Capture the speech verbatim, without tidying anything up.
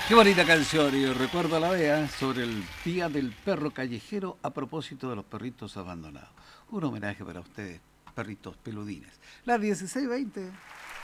Qué bonita canción, y recuerdo a la vea sobre el Día del Perro Callejero a propósito de los perritos abandonados. Un homenaje para ustedes, perritos peludines. Las dieciséis veinte.